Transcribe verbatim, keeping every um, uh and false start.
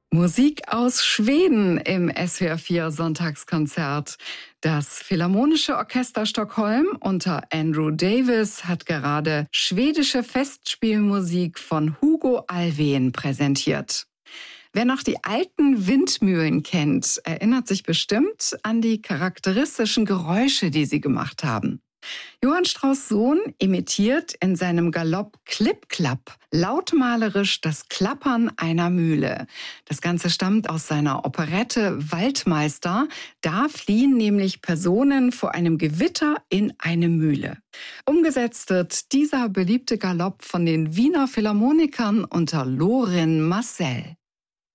Musik aus Schweden im S W R vier Sonntagskonzert. Das Philharmonische Orchester Stockholm unter Andrew Davis hat gerade schwedische Festspielmusik von Hugo Alfvén präsentiert. Wer noch die alten Windmühlen kennt, erinnert sich bestimmt an die charakteristischen Geräusche, die sie gemacht haben. Johann Strauss Sohn imitiert in seinem Galopp Klipp-Klapp lautmalerisch das Klappern einer Mühle. Das Ganze stammt aus seiner Operette Waldmeister. Da fliehen nämlich Personen vor einem Gewitter in eine Mühle. Umgesetzt wird dieser beliebte Galopp von den Wiener Philharmonikern unter Lorin Maazel.